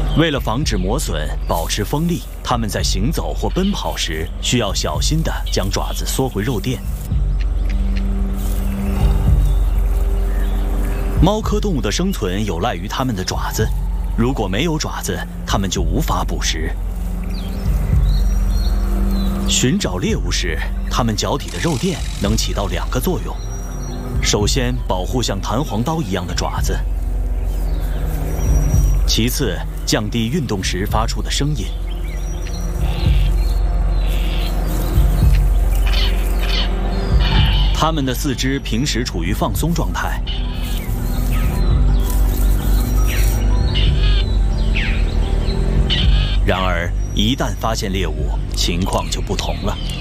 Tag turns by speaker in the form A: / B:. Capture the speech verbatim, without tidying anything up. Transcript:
A: 为了防止磨损，保持锋利，它们在行走或奔跑时需要小心地将爪子缩回肉垫。猫科动物的生存有赖于它们的爪子，如果没有爪子，它们就无法捕食。寻找猎物时，它们脚底的肉垫能起到两个作用：首先，保护像弹簧刀一样的爪子；其次，降低运动时发出的声音。它们的四肢平时处于放松状态。然而，一旦发现猎物，情况就不同了。